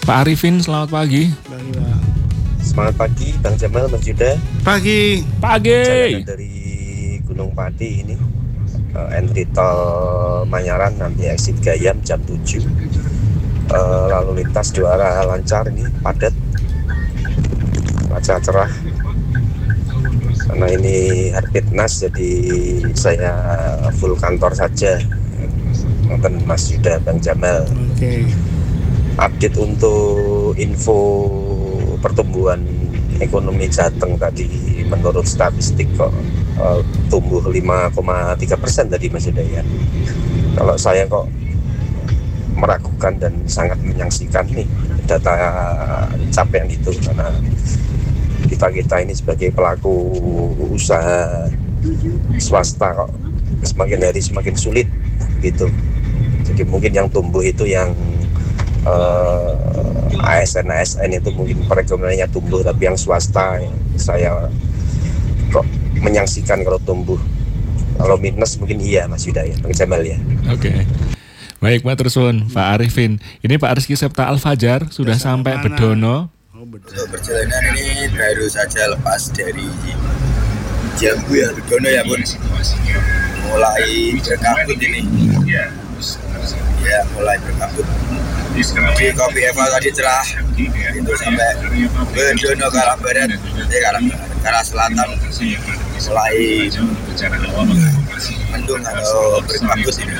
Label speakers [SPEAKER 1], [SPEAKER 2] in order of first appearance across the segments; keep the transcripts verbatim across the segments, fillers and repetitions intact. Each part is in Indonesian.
[SPEAKER 1] Pak Arifin, selamat pagi.
[SPEAKER 2] Pagi, Pak.
[SPEAKER 3] Selamat pagi, Bang Jamal, Mas Yuda.
[SPEAKER 2] Pagi.
[SPEAKER 1] Pagi.
[SPEAKER 3] Jalanan dari Gunung Pati ini, uh, entry tol Manyaran nanti exit Gayam jam tujuh. Uh, lalu lintas dua arah lancar ini, padat, cuaca cerah. Karena ini Harpitnas, jadi saya full kantor saja. Nonton Mas Yuda, Bang Jamal.
[SPEAKER 2] Oke. Okay.
[SPEAKER 3] Update untuk info pertumbuhan ekonomi Jateng tadi menurut statistik kok uh, tumbuh lima koma tiga persen tadi Mas Yuda ya. Kalau saya kok meragukan dan sangat menyaksikan nih data capaian itu, karena kita-kita ini sebagai pelaku usaha swasta kok semakin hari semakin sulit gitu. Jadi mungkin yang tumbuh itu yang uh, A S N-A S N itu mungkin perekonomiannya tumbuh, tapi yang swasta yang saya kok menyaksikan kalau tumbuh. Kalau minus mungkin iya Mas Yuda ya, Bang Jamal ya.
[SPEAKER 1] Oke. Okay. Baik Pak Tersun, Pak Arifin. Ini Pak Rizky Septa Al-Fajar sudah Desa sampai mana? Bedono.
[SPEAKER 4] Oh, Untuk perjalanan ini baru saja lepas dari Jambu ya, Bedono ya Bun. Mulai berkabut ini. Ya, mulai berkabut. Di Kopi Eva tadi cerah. Itu sampai Bedono ke arah barat, eh, ke arah, ke arah selatan. Mulai mendung atau berkabut ini.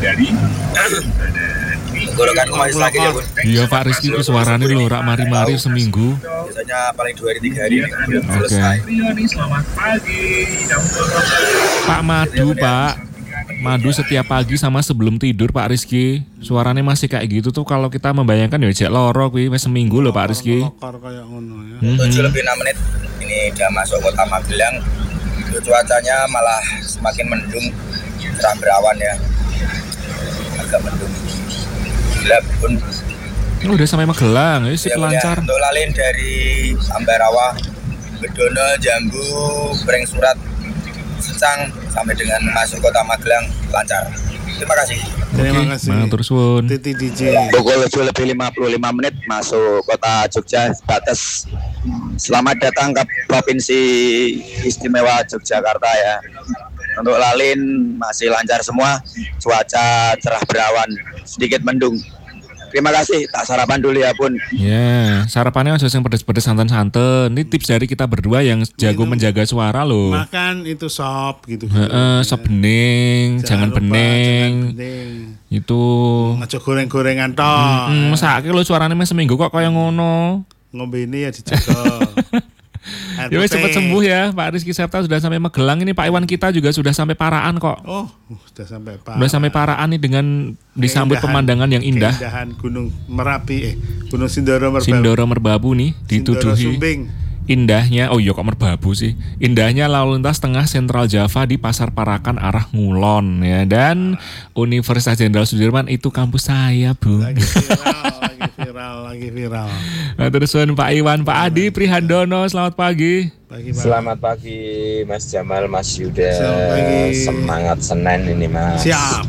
[SPEAKER 4] Tenggorokanku masih sakit ya Bun.
[SPEAKER 1] Iya Pak Rizky, itu suaranya lho rak mari-mari seminggu.
[SPEAKER 4] Biasanya paling dua hari tiga hari ini belum selesai.
[SPEAKER 1] Pak Madu Pak, Madu setiap pagi sama sebelum tidur Pak Rizky, suaranya masih kayak gitu tuh. Kalau kita membayangkan ya cek loro kuwi wis seminggu loh Pak Rizky.
[SPEAKER 4] tujuh lebih enam menit ini udah masuk kota Magelang. Cuacanya malah semakin mendung, cerah berawan ya. Agak mendung. Gila Bun.
[SPEAKER 1] Ini udah sampai Magelang, ya sip lancar.
[SPEAKER 4] Untuk lalin dari Ambarawa, Bedono, Jambu, Breng Surat, Secang sampai dengan masuk kota Magelang lancar. Terima kasih.
[SPEAKER 2] Terima kasih.
[SPEAKER 1] Matur suwun.
[SPEAKER 2] Titi D J.
[SPEAKER 4] Pukul tujuh lebih lima puluh lima menit masuk kota Jogja batas. Selamat datang ke Provinsi Istimewa Yogyakarta ya. Untuk lalin masih lancar semua, cuaca cerah berawan, sedikit mendung. Terima kasih, tak sarapan dulu ya Bun.
[SPEAKER 1] Ya, yeah, sarapannya harus yang pedes-pedes santan-santan. Ini tips dari kita berdua yang jago Minum, menjaga suara loh.
[SPEAKER 2] Makan itu sop gitu.
[SPEAKER 1] Heeh, sop bening, jangan, jangan bening. Itu
[SPEAKER 2] aja goreng-gorengan toh.
[SPEAKER 1] Hmm, mesake lo suaranya meh seminggu kok kaya ngono.
[SPEAKER 2] Ngombe ini ya dijaga.
[SPEAKER 1] Ya wes cepat sembuh ya Pak Rizky Septa, sudah sampai Magelang. Ini Pak Iwan kita juga sudah sampai Paraan kok.
[SPEAKER 2] Oh, sudah sampai Paraan.
[SPEAKER 1] Sudah sampai Paraan nih dengan disambut keindahan, pemandangan yang indah.
[SPEAKER 2] Keindahan Gunung Merapi, eh Gunung Sindoro Merbabu.
[SPEAKER 1] Sindoro Merbabu nih dituduhi indahnya. Oh iya kok Merbabu sih. Indahnya lalu lintas tengah Sentral Java di Pasar Parakan arah Ngulon ya. Dan Universitas Jenderal Sudirman itu kampus saya, Bu.
[SPEAKER 2] Lagi viral, lagi viral, lagi viral.
[SPEAKER 1] Nah, terus Pak Iwan, Pak Adi Prihandono, selamat pagi.
[SPEAKER 3] Pagi, Pak. Selamat pagi Mas Jamal, Mas Yuda. Semangat Senin ini Mas.
[SPEAKER 2] Siap.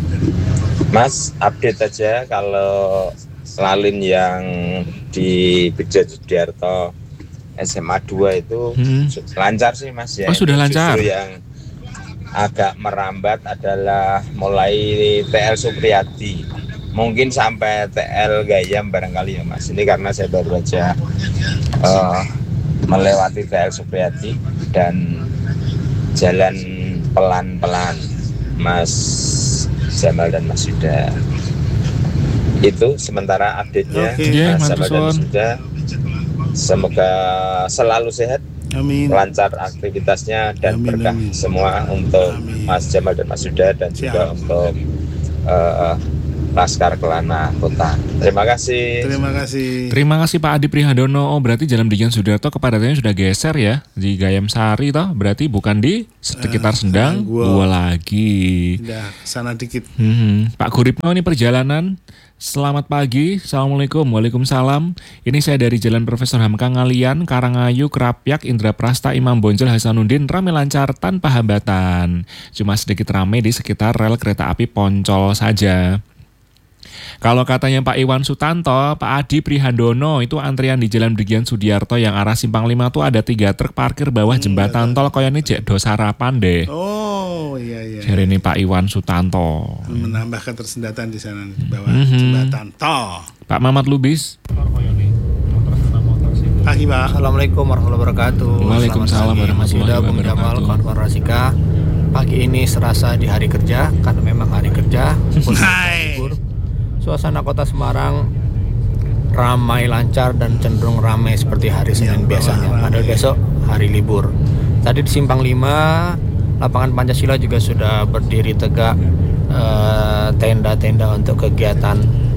[SPEAKER 3] Mas, update aja kalau lalin yang di Beja Sudiarto S M A dua itu hmm. lancar sih Mas ya.
[SPEAKER 1] Oh, sudah lancar.
[SPEAKER 3] Justru yang agak merambat adalah mulai T L Supriyadi. Mungkin sampai T L Gayam barangkali ya Mas. Ini karena saya baru aja uh, melewati T L Supriyadi dan jalan pelan-pelan Mas Jamal dan Mas Yuda. Itu sementara update-nya.
[SPEAKER 1] Okay.
[SPEAKER 3] Mas Jamal dan Mas Yuda. Semoga selalu sehat,
[SPEAKER 2] amin.
[SPEAKER 3] Lancar aktivitasnya dan amin, berkah amin. Semua untuk amin. Mas Jamal dan Mas Yuda dan Siap. Juga untuk uh, Laskar Kelana Kota. Terima kasih.
[SPEAKER 2] Terima kasih.
[SPEAKER 1] Terima kasih Pak Adi Prihandono. Oh berarti Jalan Brigjen Sudiarto kepadatannya sudah geser ya di Gayam Sari toh. Berarti bukan di sekitar uh, Sendang, gua, gua lagi.
[SPEAKER 2] Udah sana dikit.
[SPEAKER 1] Hmm, Pak Guripno ini perjalanan. Selamat pagi, Assalamualaikum, Waalaikumsalam. Ini saya dari Jalan Profesor Hamka Ngalian, Karangayu, Krapyak, Indraprasta, Imam Bonjol, Hasanuddin, rame lancar tanpa hambatan. Cuma sedikit rame di sekitar rel kereta api Poncol saja. Kalau katanya Pak Iwan Sutanto, Pak Adi Prihandono, itu antrian di Jalan Brigjen Sudiarto yang arah Simpang lima tuh ada tiga truk parkir bawah jembatan tol koyone jek do sarapan deh.
[SPEAKER 2] Oh iya iya.
[SPEAKER 1] Jadi ini Pak Iwan Sutanto.
[SPEAKER 2] Menambah ketersendatan di sana di bawah
[SPEAKER 1] Mhm.
[SPEAKER 2] jembatan tol.
[SPEAKER 1] Pak Mamat Lubis.
[SPEAKER 2] Pagi Pak.
[SPEAKER 5] Assalamualaikum warahmatullahi wabarakatuh.
[SPEAKER 1] Waalaikumsalam
[SPEAKER 5] Selamat pagi, Mas
[SPEAKER 1] warahmatullahi
[SPEAKER 5] Yuda, Bung Jamal,
[SPEAKER 1] wabarakatuh.
[SPEAKER 5] kawan-kawan Rasika. Pagi ini serasa di hari kerja karena memang hari kerja.
[SPEAKER 2] Hai.
[SPEAKER 5] Libur. Suasana kota Semarang ramai lancar dan cenderung ramai seperti hari Senin
[SPEAKER 2] Yang
[SPEAKER 5] biasanya.
[SPEAKER 2] bawah
[SPEAKER 5] Padahal
[SPEAKER 2] ramai.
[SPEAKER 5] besok hari libur. Tadi di Simpang lima, lapangan Pancasila juga sudah berdiri tegak, eh, tenda-tenda untuk kegiatan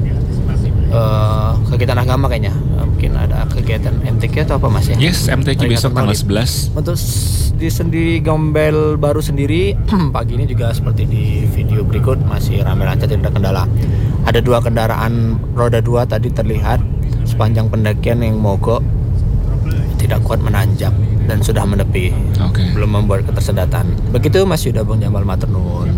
[SPEAKER 5] eh, kegiatan agama kayaknya. Eh, Mungkin ada kegiatan M T Q atau apa Mas ya?
[SPEAKER 1] Yes, M T Q besok tanggal sebelas.
[SPEAKER 5] Untuk s- di sendi Gombel baru sendiri pagi ini juga seperti di video berikut masih ramai lancar, tidak ada kendala. Ada dua kendaraan roda dua tadi terlihat sepanjang pendakian yang mogok tidak kuat menanjak dan sudah menepi,
[SPEAKER 1] Oke.
[SPEAKER 5] belum membuat ketersendatan. Begitu Mas Yuda, Bung Jamal, matur nuwun.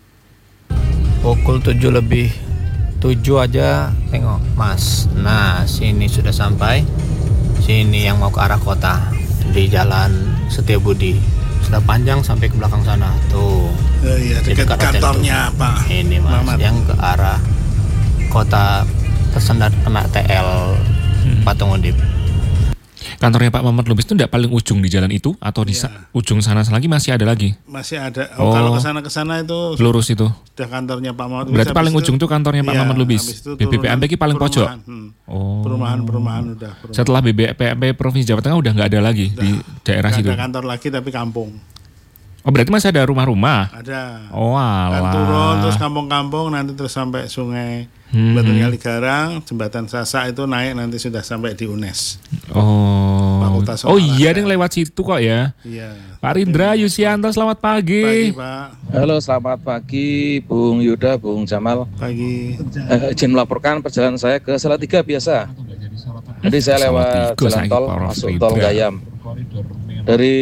[SPEAKER 5] Pukul tujuh lebih tujuh aja tengok Mas. Nah, sini sudah sampai. Sini yang mau ke arah kota di Jalan Setiabudi. Sudah panjang sampai ke belakang sana. Tuh.
[SPEAKER 2] Oh iya,
[SPEAKER 5] Di
[SPEAKER 2] dekat
[SPEAKER 5] dekat hotel
[SPEAKER 2] kantornya Pak.
[SPEAKER 5] Ini Mas
[SPEAKER 2] Mamat.
[SPEAKER 5] yang ke arah kota tersendat kena T L Patung Undip.
[SPEAKER 1] Kantornya Pak Mamat Lubis itu tidak paling ujung di jalan itu atau di sa-
[SPEAKER 2] Iya.
[SPEAKER 1] ujung sana lagi masih ada lagi?
[SPEAKER 2] Masih ada. Oh,
[SPEAKER 1] Oh.
[SPEAKER 2] kalau ke sana ke sana itu
[SPEAKER 1] Lurus itu.
[SPEAKER 2] sudah kantornya Pak Mamat Lubis.
[SPEAKER 1] Berarti
[SPEAKER 2] Habis
[SPEAKER 1] paling
[SPEAKER 2] itu-
[SPEAKER 1] ujung tuh kantornya Pak
[SPEAKER 2] iya,
[SPEAKER 1] Mamat Lubis.
[SPEAKER 2] habis itu
[SPEAKER 1] B B P M P paling pojok.
[SPEAKER 2] perumahan. Hmm.
[SPEAKER 1] Oh.
[SPEAKER 2] Perumahan-perumahan udah. Perumahan.
[SPEAKER 1] Setelah B B P M P Provinsi Jawa Tengah udah nggak ada lagi di daerah
[SPEAKER 2] Nggak
[SPEAKER 1] situ.
[SPEAKER 2] ada kantor lagi tapi kampung.
[SPEAKER 1] Oh berarti masih ada rumah-rumah.
[SPEAKER 2] Ada.
[SPEAKER 1] Oh
[SPEAKER 2] Kan
[SPEAKER 1] alah.
[SPEAKER 2] turun terus kampung-kampung nanti terus sampai sungai
[SPEAKER 1] Hmm.
[SPEAKER 2] Jembatan Kaligarang, jembatan Sasak itu naik nanti sudah sampai di U N E S.
[SPEAKER 1] Oh.
[SPEAKER 2] Fakultas
[SPEAKER 1] Oh iya,
[SPEAKER 2] Olahraga.
[SPEAKER 1] ding lewat situ kok ya.
[SPEAKER 2] Iya.
[SPEAKER 1] Pak Rindra Yusianto, selamat
[SPEAKER 2] Pagi
[SPEAKER 1] pagi.
[SPEAKER 2] Pak.
[SPEAKER 6] Halo, selamat pagi Bung Yuda, Bung Jamal.
[SPEAKER 2] Pagi.
[SPEAKER 6] Eh, izin melaporkan perjalanan saya ke Salatiga biasa. Jadi saya lewat
[SPEAKER 1] Salatiga,
[SPEAKER 6] jalan
[SPEAKER 1] saya
[SPEAKER 6] tol
[SPEAKER 1] Poros
[SPEAKER 6] masuk
[SPEAKER 1] Rindra.
[SPEAKER 6] tol Gayam. Dari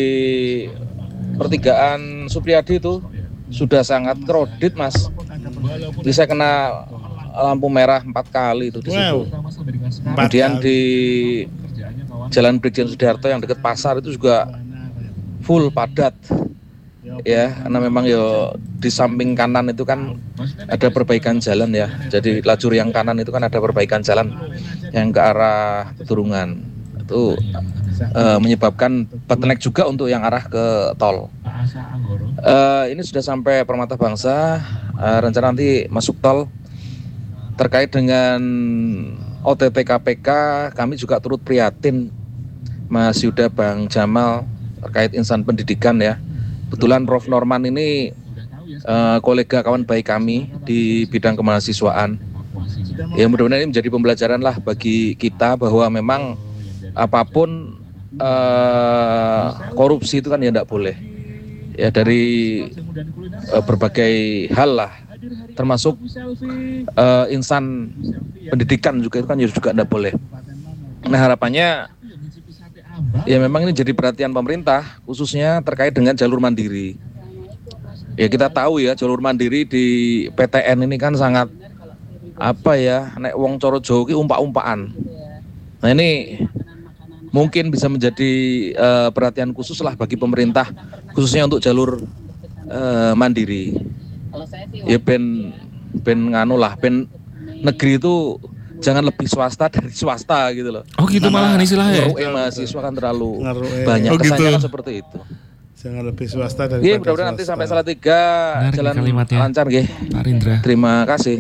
[SPEAKER 6] pertigaan Supriyadi itu sudah sangat kredit Mas. Jadi saya kena lampu merah empat kali itu di situ.
[SPEAKER 2] Wow. Empat
[SPEAKER 6] Kemudian
[SPEAKER 2] kali.
[SPEAKER 6] di Jalan Brigjen Sudiarto yang dekat pasar itu juga full padat. Ya, karena memang ya di samping kanan itu kan ada perbaikan jalan ya. Jadi lajur yang kanan itu kan ada perbaikan jalan yang ke arah Peturungan. Itu eh, menyebabkan bottleneck juga untuk yang arah ke tol. Eh, ini sudah sampai Permata Bangsa. Eh, rencana nanti masuk tol. Terkait dengan O T T K P K, kami juga turut prihatin Mas Yuda, Bang Jamal, terkait insan pendidikan ya. Kebetulan Prof Norman ini eh, kolega kawan baik kami di bidang kemahasiswaan. Ya mudah-mudahan ini menjadi pembelajaran lah bagi kita bahwa memang apapun eh, korupsi itu kan ya tidak boleh. Ya dari eh, berbagai hal lah, termasuk uh, insan pendidikan juga itu kan juga tidak boleh. Nah harapannya ya memang ini jadi perhatian pemerintah khususnya terkait dengan jalur mandiri. Ya kita tahu ya jalur mandiri di P T N ini kan sangat apa ya, nek wong coro Jawa ki umpak-umpakan. Nah ini mungkin bisa menjadi uh, perhatian khusus lah bagi pemerintah khususnya untuk jalur uh, mandiri. Ya ben ben nganu lah, ben negeri itu jangan lebih swasta dari swasta gitu loh.
[SPEAKER 1] Oh gitu malahan istilahnya.
[SPEAKER 6] Ngeruke mahasiswa kan terlalu
[SPEAKER 2] Ngeruke.
[SPEAKER 6] banyak,
[SPEAKER 1] Oh, gitu.
[SPEAKER 6] kesannya kan seperti itu.
[SPEAKER 2] Jangan lebih swasta dari
[SPEAKER 6] Iya, mudah-mudahan nanti sampai Salatiga
[SPEAKER 1] Menarik
[SPEAKER 6] jalan
[SPEAKER 1] kalimatnya.
[SPEAKER 6] lancar nggih.
[SPEAKER 1] Pak Rindra.
[SPEAKER 6] Terima kasih.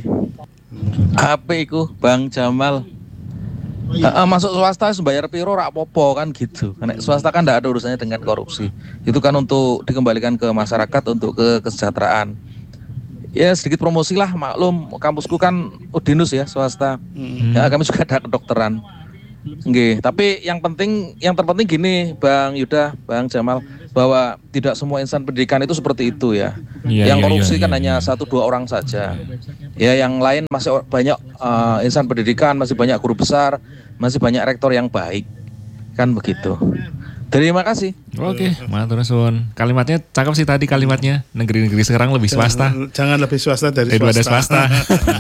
[SPEAKER 6] Apa iku Bang Jamal? Heeh, masuk swasta wis bayar piro rak popo kan gitu. Nek swasta kan enggak ada urusannya dengan korupsi. Itu kan untuk dikembalikan ke masyarakat untuk ke kesejahteraan. Ya sedikit promosi lah, maklum kampusku kan Udinus ya swasta. Ya kami juga ada kedokteran. Nggih, tapi yang penting yang terpenting gini Bang Yuda, Bang Jamal, bahwa tidak semua insan pendidikan itu seperti itu ya.
[SPEAKER 1] Iya,
[SPEAKER 6] yang
[SPEAKER 1] iya,
[SPEAKER 6] korupsi
[SPEAKER 1] iya,
[SPEAKER 6] kan
[SPEAKER 1] iya,
[SPEAKER 6] hanya
[SPEAKER 1] iya.
[SPEAKER 6] satu dua orang saja. Ya yang lain masih o- banyak uh, insan pendidikan, masih banyak guru besar, masih banyak rektor yang baik. Kan begitu. Terima kasih.
[SPEAKER 1] Oke, matur suwun. Kalimatnya cakep sih tadi kalimatnya. Negeri-negeri sekarang lebih swasta
[SPEAKER 2] Jangan, jangan lebih swasta dari
[SPEAKER 1] daripada
[SPEAKER 2] swasta.
[SPEAKER 1] swasta.